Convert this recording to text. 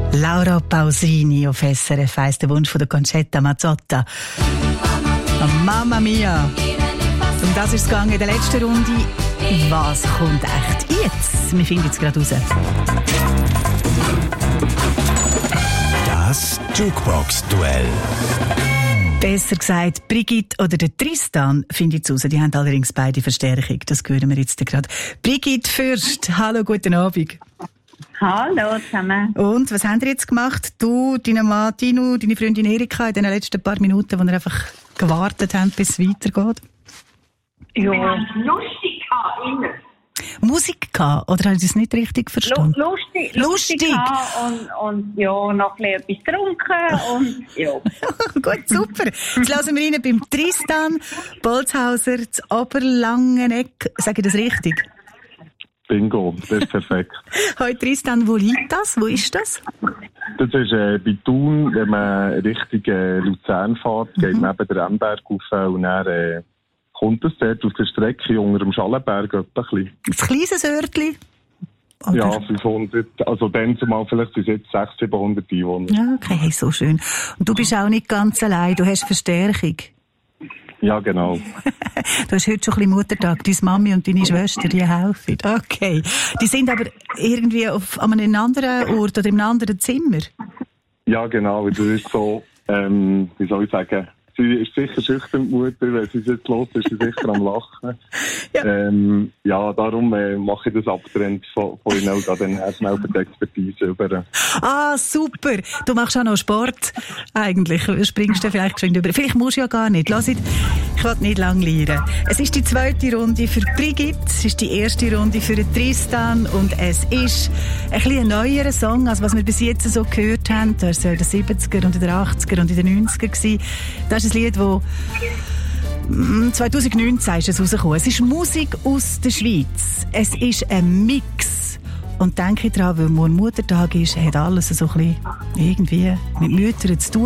Laura Pausini auf SRF 1, der Wunsch von der Concetta Mazzotta. Mamma mia! Um das ist es gegangen in der letzten Runde. Was kommt echt jetzt? Wir finden es gerade raus. Das Jukebox-Duell. Besser gesagt, Brigitte oder der Tristan finden es raus. Die haben allerdings beide Verstärkung. Das hören wir jetzt gerade. Brigitte Fürst, hallo, guten Abend. Hallo zusammen. Und, was haben ihr jetzt gemacht? Du, dein Mann Tino, deine Freundin Erika in den letzten paar Minuten, wo ihr einfach gewartet habt, bis es weitergeht? Ja. Wir haben lustig gehabt, immer. Musik gehabt, oder habe ich das nicht richtig verstanden? Lustig und ja, noch ein bisschen etwas getrunken und ja. Gut, super. Jetzt lassen wir rein beim Tristan Bolzhauser, das Oberlangeneck. Sage ich das richtig? Bingo, das ist perfekt. Hoi Tristan, wo liegt das? Wo ist das? Das ist bei Thun, wenn man Richtung Luzern fährt, geht man eben den Remberg rauf und dann kommt es dort auf der Strecke unter dem Schallenberg ein bisschen. Ein kleines Örtchen? Oder? Ja, 500, also dann zumal vielleicht sind es jetzt 600, 700 Einwohner. Ja, okay, hey, so schön. Und du bist auch nicht ganz allein, du hast Verstärkung. Ja, genau. Du hast heute schon ein bisschen Muttertag. Deine Mami und deine Schwester, die helfen. Okay. Die sind aber irgendwie an einem anderen Ort oder in einem anderen Zimmer? Ja, genau. Das ist so, wie soll ich sagen, sie ist sicher schüchtern, die Mutter. Wenn sie es jetzt hört, ist sie sicher am Lachen. Ja, darum mache ich das abgetrennt von ihnen und dann schnell für die Expertise über. Ah, super. Du machst auch noch Sport. Eigentlich springst du vielleicht schon über. Vielleicht musst du ja gar nicht. Lass ich will nicht lang lernen. Es ist die zweite Runde für Brigitte. Es ist die erste Runde für Tristan. Und es ist ein bisschen ein neuerer Song, als was wir bis jetzt so gehört haben. Das war in den 70er und in den 80er und in den 90er gewesen. Das ist ein Lied, das 2019 ist es rausgekommen. Es ist Musik aus der Schweiz. Es ist ein Mix. Und denke dran, weil morgen Muttertag ist, hat alles so ein bisschen irgendwie mit Müttern zu tun.